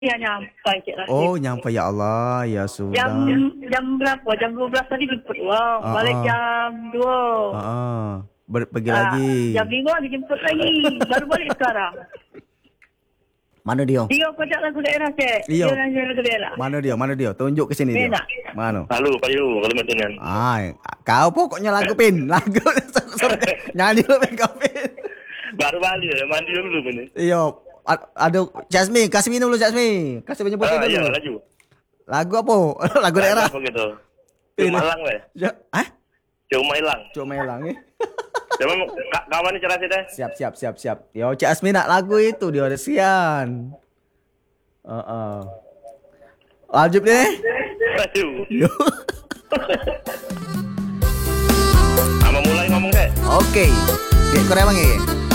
Ya, nyampai Cik Rahim. Oh, nyampe ya Allah. Ya sudah. Jam berapa? Jam 12 tadi jemput orang. Balik jam 2. Pergi lagi. Jam 5 dijemput lagi. Baru balik sekarang. Mana dia? Dia kocak lagu daerah, Cik. Iya. Dia nyanyi lagu daerah. Mana dia? Tunjuk ke sini dia. Mana? Halo, Pak Yu, Kalimantan. Kau pokoknya lagu Pin. Lagu nyanyi dulu Pin, kau Pin. Baru balik, mandi dulu ini. Iya. Aduh, Jasmine, kasih minum dulu Jasmine. Kasih penyebutan dulu. Iya, laju. Lagu apa? Lagu daerah. Apa gitu? Cuma hilang, weh. Cuma hilang. Coba kawan ni cerasi deh. Siap. Yo, Cik Asmi nak lagu itu dia ada sian. Lanjut deh. Laju. Yo. Ama mulai ngomong deh. Okey. Kau dah panggil?